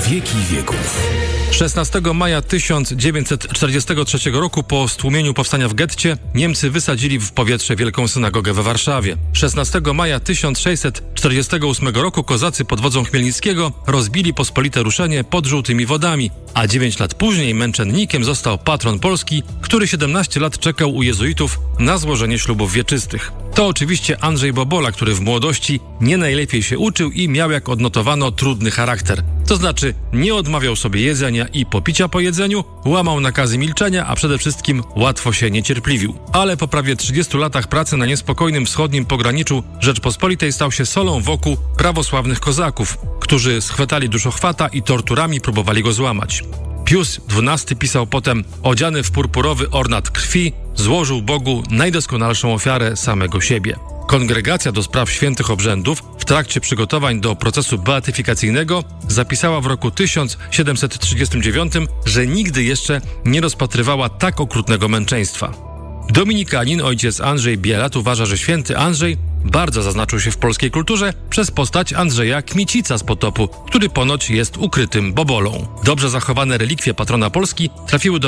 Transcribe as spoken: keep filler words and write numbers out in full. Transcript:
wieki wieków. szesnastego maja tysiąc dziewięćset czterdziestego trzeciego roku po stłumieniu powstania w getcie Niemcy wysadzili w powietrze Wielką Synagogę we Warszawie. szesnastego maja tysiąc sześćset czterdziestego ósmego roku kozacy pod wodzą Chmielnickiego rozbili pospolite ruszenie pod Żółtymi Wodami, a dziewięć lat później męczennikiem został patron Polski, który siedemnaście lat czekał u jezuitów na złożenie ślubów wieczystych. To oczywiście Andrzej Bobola, który w młodości nie najlepiej się uczył i miał, jak odnotowano, trudny charakter. To znaczy nie odmawiał sobie jedzenia i popicia po jedzeniu, łamał nakazy milczenia, a przede wszystkim łatwo się niecierpliwił. Ale po prawie trzydziestu latach pracy na niespokojnym wschodnim pograniczu Rzeczpospolitej stał się solą wokół prawosławnych kozaków, którzy schwytali duszochwata i torturami próbowali go złamać. Pius dwunasty pisał potem: odziany w purpurowy ornat krwi, złożył Bogu najdoskonalszą ofiarę samego siebie. Kongregacja do spraw świętych obrzędów w trakcie przygotowań do procesu beatyfikacyjnego zapisała w roku tysiąc siedemset trzydziestym dziewiątym, że nigdy jeszcze nie rozpatrywała tak okrutnego męczeństwa. Dominikanin ojciec Andrzej Bielat uważa, że święty Andrzej bardzo zaznaczył się w polskiej kulturze przez postać Andrzeja Kmicica z Potopu, który ponoć jest ukrytym bobolą. Dobrze zachowane relikwie patrona Polski trafiły do